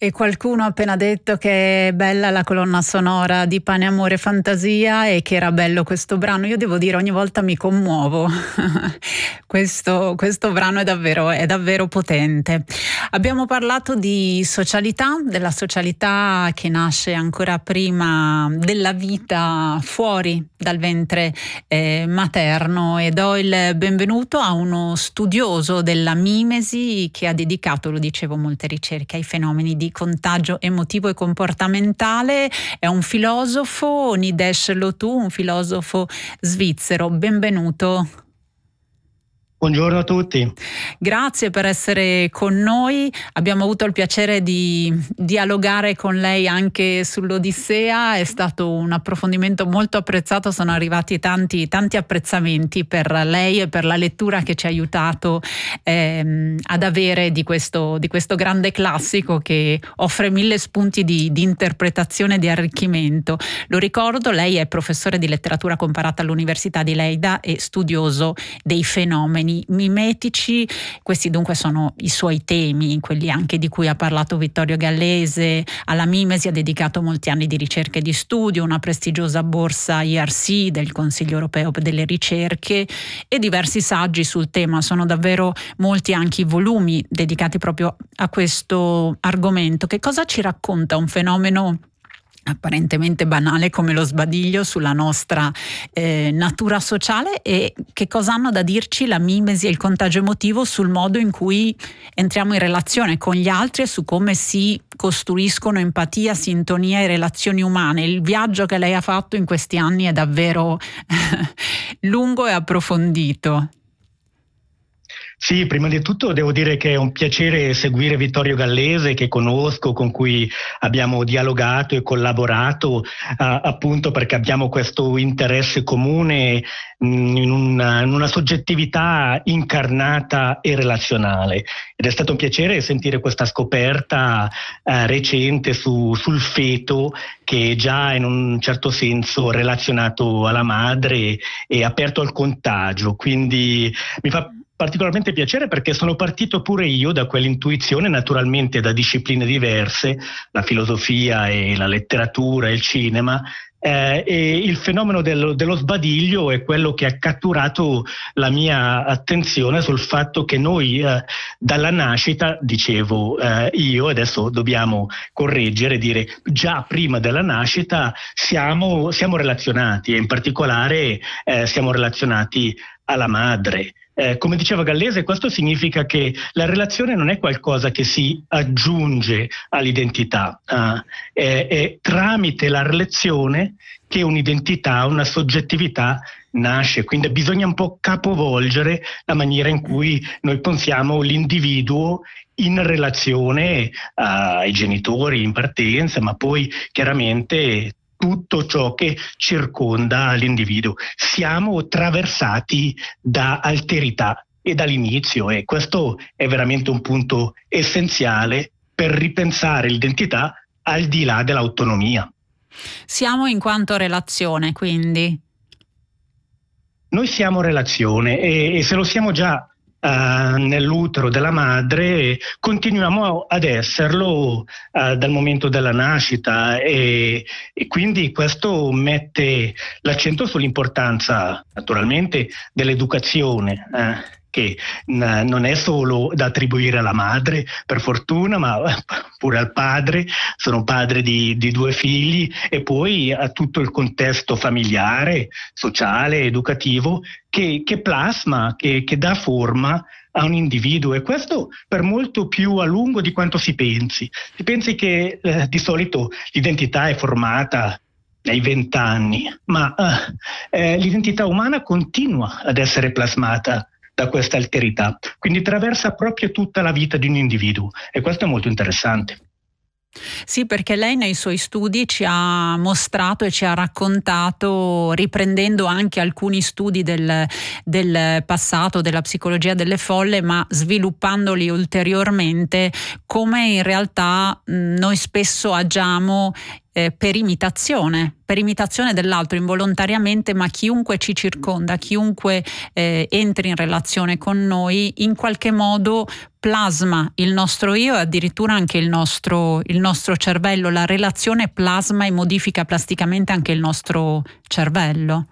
E qualcuno ha appena detto che è bella la colonna sonora di Pane, Amore, Fantasia e che era bello questo brano. Io devo dire, ogni volta mi commuovo. Questo brano è davvero potente. Abbiamo parlato di socialità, della socialità che nasce ancora prima della vita fuori dal ventre materno, e do il benvenuto a uno studioso della mimesi che ha dedicato, lo dicevo, molte ricerche ai fenomeni di contagio emotivo e comportamentale. È un filosofo, Nidesh Lotu, un filosofo svizzero. Benvenuto. Buongiorno a tutti. Grazie per essere con noi. Abbiamo avuto il piacere di dialogare con lei anche sull'Odissea. È stato un approfondimento molto apprezzato. Sono arrivati tanti apprezzamenti per lei e per la lettura che ci ha aiutato ad avere di questo grande classico che offre 1000 spunti di interpretazione e di arricchimento. Lo ricordo, lei è professore di letteratura comparata all'Università di Leida e studioso dei fenomeni mimetici. Questi dunque sono i suoi temi, quelli anche di cui ha parlato Vittorio Gallese. Alla mimesi ha dedicato molti anni di ricerca e di studio, una prestigiosa borsa IRC del Consiglio Europeo delle Ricerche e diversi saggi sul tema. Sono davvero molti anche i volumi dedicati proprio a questo argomento. Che cosa ci racconta un fenomeno apparentemente banale come lo sbadiglio sulla nostra natura sociale, e che cosa hanno da dirci la mimesi e il contagio emotivo sul modo in cui entriamo in relazione con gli altri e su come si costruiscono empatia, sintonia e relazioni umane? Il viaggio che lei ha fatto in questi anni è davvero lungo e approfondito. Sì, prima di tutto devo dire che è un piacere seguire Vittorio Gallese, che conosco, con cui abbiamo dialogato e collaborato, appunto perché abbiamo questo interesse comune in una soggettività incarnata e relazionale. Ed è stato un piacere sentire questa scoperta recente sul feto, che già in un certo senso relazionato alla madre e aperto al contagio. Quindi mi fa particolarmente piacere, perché sono partito pure io da quell'intuizione, naturalmente da discipline diverse, la filosofia e la letteratura e il cinema, e il fenomeno dello sbadiglio è quello che ha catturato la mia attenzione sul fatto che noi dalla nascita, dicevo io, adesso dobbiamo correggere, dire già prima della nascita siamo relazionati, e in particolare siamo relazionati alla madre. Come diceva Gallese, questo significa che la relazione non è qualcosa che si aggiunge all'identità, è tramite la relazione che un'identità, una soggettività nasce. Quindi bisogna un po' capovolgere la maniera in cui noi pensiamo l'individuo in relazione ai genitori in partenza, ma poi chiaramente tutto ciò che circonda l'individuo. Siamo traversati da alterità e dall'inizio, e questo è veramente un punto essenziale per ripensare l'identità al di là dell'autonomia. Siamo in quanto relazione, quindi? Noi siamo relazione, e se lo siamo già nell'utero della madre, continuiamo ad esserlo dal momento della nascita, e quindi questo mette l'accento sull'importanza naturalmente dell'educazione, che non è solo da attribuire alla madre, per fortuna, ma pure al padre. Sono padre di 2 figli, e poi a tutto il contesto familiare, sociale, educativo, che plasma, che dà forma a un individuo, e questo per molto più a lungo di quanto si pensi. Si pensi che di solito l'identità è formata nei 20 anni, ma l'identità umana continua ad essere plasmata da questa alterità, quindi attraversa proprio tutta la vita di un individuo, e questo è molto interessante. Sì, perché lei nei suoi studi ci ha mostrato e ci ha raccontato, riprendendo anche alcuni studi del passato, della psicologia delle folle, ma sviluppandoli ulteriormente, come in realtà noi spesso agiamo per imitazione dell'altro involontariamente, ma chiunque ci circonda, chiunque entri in relazione con noi, in qualche modo plasma il nostro io e addirittura anche il nostro cervello. La relazione plasma e modifica plasticamente anche il nostro cervello.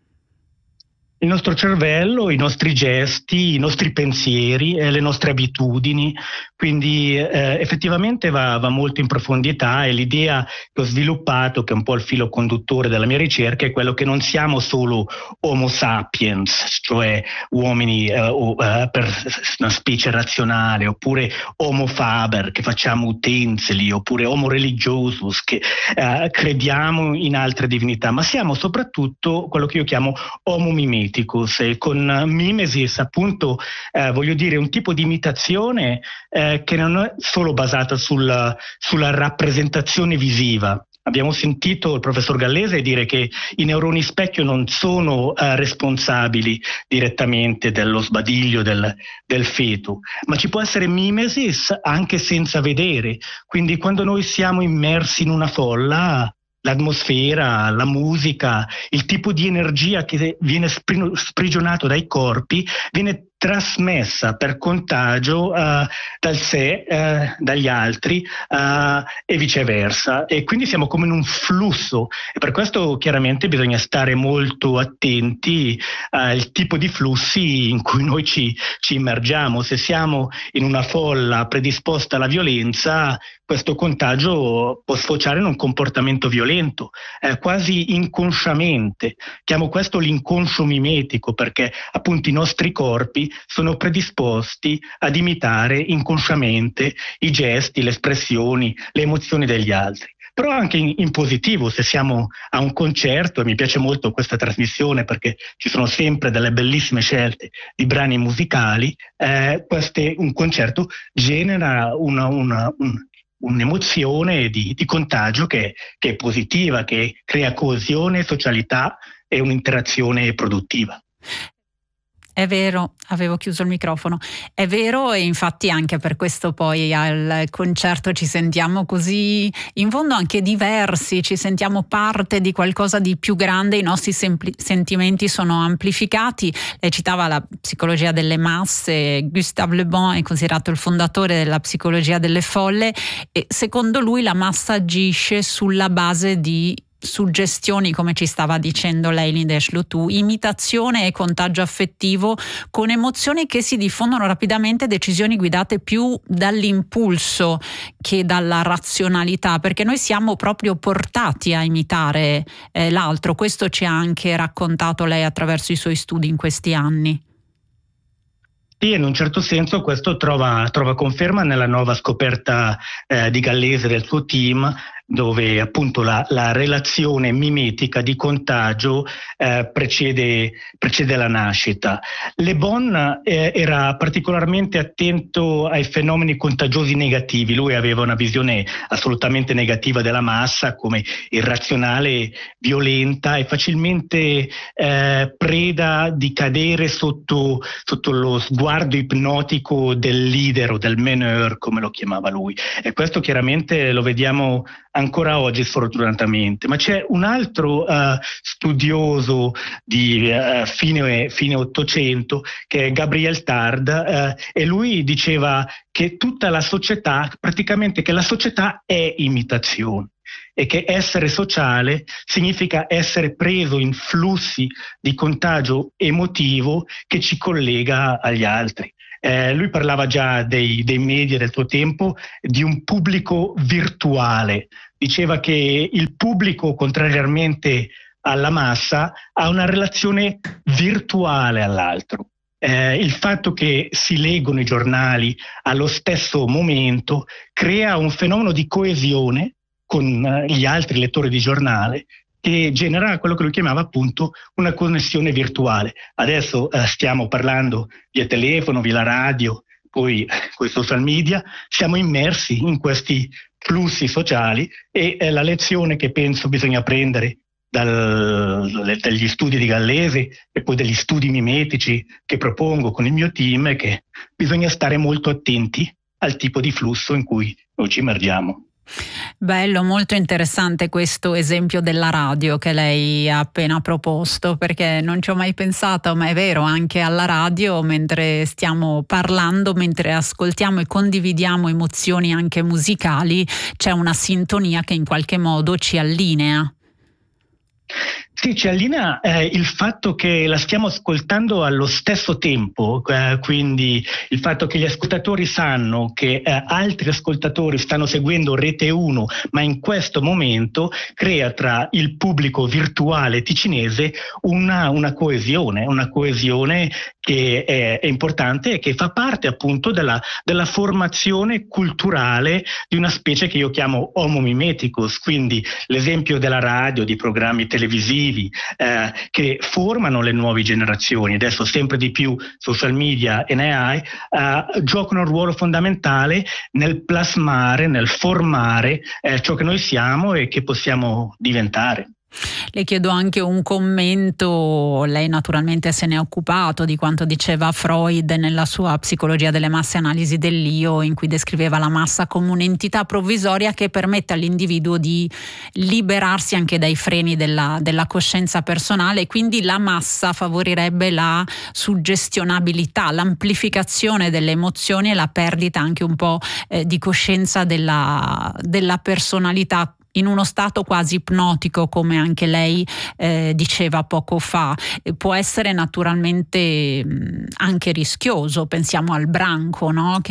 Il nostro cervello, i nostri gesti, i nostri pensieri, le nostre abitudini, quindi effettivamente va molto in profondità, e l'idea che ho sviluppato, che è un po' il filo conduttore della mia ricerca, è quello che non siamo solo Homo sapiens, cioè uomini per una specie razionale, oppure Homo faber, che facciamo utensili, oppure Homo religiosus, che crediamo in altre divinità, ma siamo soprattutto quello che io chiamo Homo mimeticus. E con mimesis, appunto, voglio dire, un tipo di imitazione che non è solo basata sulla rappresentazione visiva. Abbiamo sentito il professor Gallese dire che i neuroni specchio non sono responsabili direttamente dello sbadiglio del feto, ma ci può essere mimesis anche senza vedere. Quindi quando noi siamo immersi in una folla, l'atmosfera, la musica, il tipo di energia che viene sprigionato dai corpi viene trasmessa per contagio dal sé, dagli altri e viceversa, e quindi siamo come in un flusso, e per questo chiaramente bisogna stare molto attenti al tipo di flussi in cui noi ci immergiamo. Se siamo in una folla predisposta alla violenza, questo contagio può sfociare in un comportamento violento, quasi inconsciamente. Chiamo questo l'inconscio mimetico, perché appunto i nostri corpi sono predisposti ad imitare inconsciamente i gesti, le espressioni, le emozioni degli altri. Però anche in positivo, se siamo a un concerto, e mi piace molto questa trasmissione perché ci sono sempre delle bellissime scelte di brani musicali, un concerto genera un'emozione di contagio che è positiva, che crea coesione, socialità e un'interazione produttiva. È vero, avevo chiuso il microfono. È vero, e infatti anche per questo poi al concerto ci sentiamo così, in fondo anche diversi, ci sentiamo parte di qualcosa di più grande, i nostri sentimenti sono amplificati. Lei citava la psicologia delle masse, Gustave Le Bon è considerato il fondatore della psicologia delle folle, e secondo lui la massa agisce sulla base di suggestioni, come ci stava dicendo lei, Nidesh Lutu, imitazione e contagio affettivo con emozioni che si diffondono rapidamente, decisioni guidate più dall'impulso che dalla razionalità, perché noi siamo proprio portati a imitare l'altro. Questo ci ha anche raccontato lei attraverso i suoi studi in questi anni. Sì, in un certo senso questo trova conferma nella nuova scoperta di Gallese e del suo team, dove appunto la relazione mimetica di contagio precede la nascita. Le Bon era particolarmente attento ai fenomeni contagiosi negativi. Lui aveva una visione assolutamente negativa della massa come irrazionale, violenta e facilmente preda di cadere sotto lo sguardo ipnotico del leader o del meneur, come lo chiamava lui. E questo chiaramente lo vediamo ancora oggi, sfortunatamente. Ma c'è un altro studioso di fine Ottocento, che è Gabriel Tard, e lui diceva che tutta la società, praticamente che la società è imitazione, e che essere sociale significa essere preso in flussi di contagio emotivo che ci collega agli altri. Lui parlava già dei media del suo tempo, di un pubblico virtuale. Diceva che il pubblico, contrariamente alla massa, ha una relazione virtuale all'altro. Il fatto che si leggono i giornali allo stesso momento crea un fenomeno di coesione con gli altri lettori di giornale, che genera quello che lui chiamava appunto una connessione virtuale. Adesso stiamo parlando via telefono, via radio, poi con i social media, siamo immersi in questi flussi sociali, e la lezione che penso bisogna prendere dagli studi di Gallese e poi dagli studi mimetici che propongo con il mio team è che bisogna stare molto attenti al tipo di flusso in cui noi ci immergiamo. Bello, molto interessante questo esempio della radio che lei ha appena proposto, perché non ci ho mai pensato, ma è vero, anche alla radio, mentre stiamo parlando, mentre ascoltiamo e condividiamo emozioni anche musicali, c'è una sintonia che in qualche modo ci allinea. Sì, ci allinea il fatto che la stiamo ascoltando allo stesso tempo, quindi il fatto che gli ascoltatori sanno che altri ascoltatori stanno seguendo Rete 1, ma in questo momento crea tra il pubblico virtuale ticinese una coesione che è importante e che fa parte appunto della formazione culturale di una specie che io chiamo Homo mimeticus, quindi l'esempio della radio, di programmi televisivi, che formano le nuove generazioni. Adesso sempre di più social media e AI giocano un ruolo fondamentale nel plasmare, nel formare ciò che noi siamo e che possiamo diventare. Le chiedo anche un commento, lei naturalmente se ne è occupato di quanto diceva Freud nella sua Psicologia delle masse e analisi dell'io, in cui descriveva la massa come un'entità provvisoria che permette all'individuo di liberarsi anche dai freni della coscienza personale, e quindi la massa favorirebbe la suggestionabilità, l'amplificazione delle emozioni e la perdita anche un po' di coscienza della personalità, in uno stato quasi ipnotico, come anche lei diceva poco fa. Può essere naturalmente anche rischioso, pensiamo al branco, no?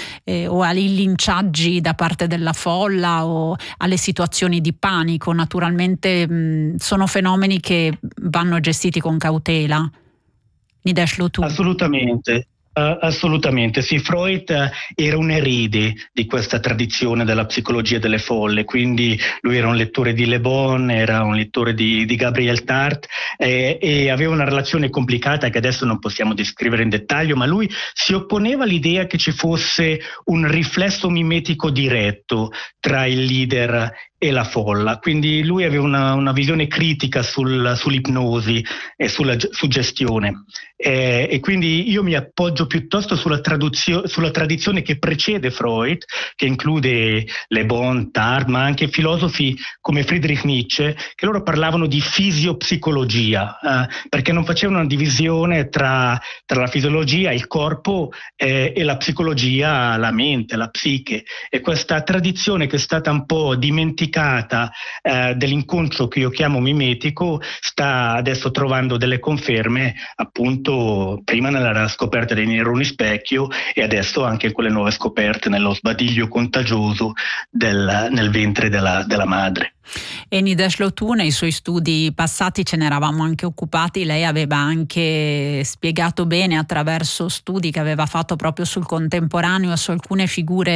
O ai linciaggi da parte della folla o alle situazioni di panico. Naturalmente sono fenomeni che vanno gestiti con cautela. Nidesh Lotu. Assolutamente. Assolutamente, sì, Freud era un erede di questa tradizione della psicologia delle folle, quindi lui era un lettore di Le Bon, era un lettore di Gabriel Tarde e aveva una relazione complicata che adesso non possiamo descrivere in dettaglio, ma lui si opponeva all'idea che ci fosse un riflesso mimetico diretto tra il leader e la folla, quindi lui aveva una visione critica sull'ipnosi e sulla suggestione e quindi io mi appoggio piuttosto sulla tradizione che precede Freud, che include Le Bon, Tarde, ma anche filosofi come Friedrich Nietzsche, che loro parlavano di fisiopsicologia, perché non facevano una divisione tra la fisiologia, il corpo e la psicologia, la mente, la psiche, e questa tradizione che è stata un po' dimenticata dell'incontro che io chiamo mimetico sta adesso trovando delle conferme, appunto prima nella scoperta dei neuroni specchio e adesso anche quelle nuove scoperte nello sbadiglio contagioso nel ventre della madre. E Nidesh Lotu, nei suoi studi passati ce ne eravamo anche occupati, lei aveva anche spiegato bene attraverso studi che aveva fatto proprio sul contemporaneo, su alcune figure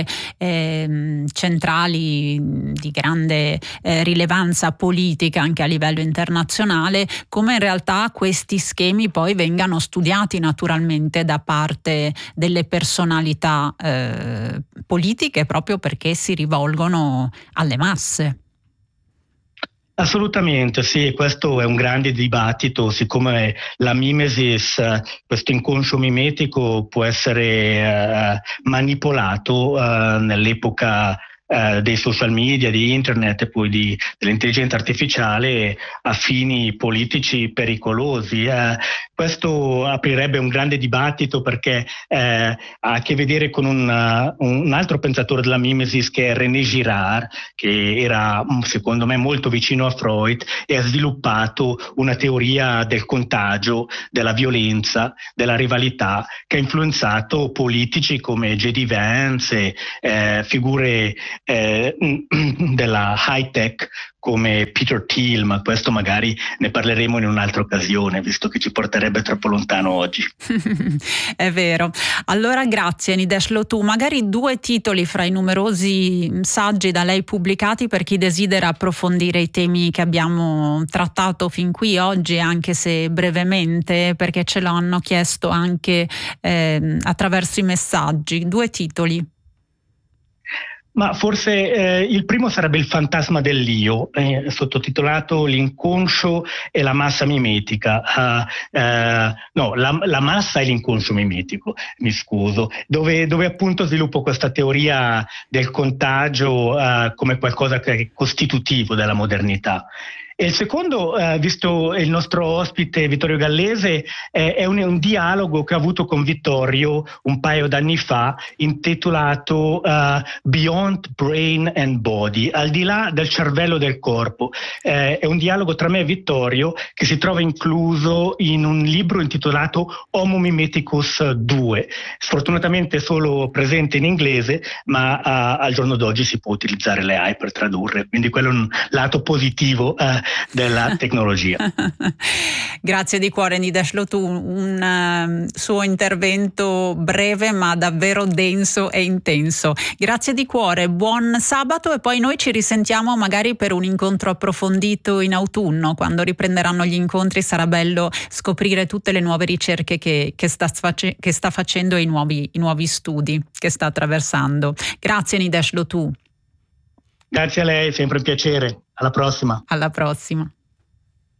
centrali di grande rilevanza politica anche a livello internazionale, come in realtà questi schemi poi vengano studiati naturalmente da parte delle personalità politiche, proprio perché si rivolgono alle masse. Assolutamente, sì, questo è un grande dibattito, siccome la mimesis, questo inconscio mimetico può essere manipolato nell'epoca dei social media, di internet e poi dell'intelligenza artificiale a fini politici pericolosi. Questo aprirebbe un grande dibattito perché ha a che vedere con un altro pensatore della mimesis che è René Girard, che era secondo me molto vicino a Freud e ha sviluppato una teoria del contagio, della violenza, della rivalità che ha influenzato politici come J.D. Vance, figure della high tech come Peter Thiel, ma questo magari ne parleremo in un'altra occasione, visto che ci porterebbe troppo lontano oggi. È vero. Allora grazie Nidesh Lotu, magari 2 titoli fra i numerosi saggi da lei pubblicati per chi desidera approfondire i temi che abbiamo trattato fin qui oggi, anche se brevemente, perché ce l'hanno chiesto anche attraverso i messaggi. 2 titoli. Ma forse il primo sarebbe Il fantasma dell'io, sottotitolato L'inconscio e la massa mimetica. No, la massa e l'inconscio mimetico, mi scuso, dove appunto sviluppo questa teoria del contagio come qualcosa che è costitutivo della modernità. E il secondo, visto il nostro ospite Vittorio Gallese, è un dialogo che ho avuto con Vittorio un paio d'anni fa, intitolato Beyond Brain and Body, al di là del cervello e del corpo. È un dialogo tra me e Vittorio che si trova incluso in un libro intitolato Homo Mimeticus 2, sfortunatamente solo presente in inglese, ma al giorno d'oggi si può utilizzare le AI per tradurre, quindi quello è un lato positivo della tecnologia. Grazie di cuore Nidesh Lotu, un suo intervento breve ma davvero denso e intenso. Grazie di cuore, buon sabato, e poi noi ci risentiamo magari per un incontro approfondito in autunno, quando riprenderanno gli incontri. Sarà bello scoprire tutte le nuove ricerche che sta facendo e i nuovi studi che sta attraversando. Grazie Nidesh Lotu. Grazie a lei, sempre un piacere. Alla prossima. Alla prossima.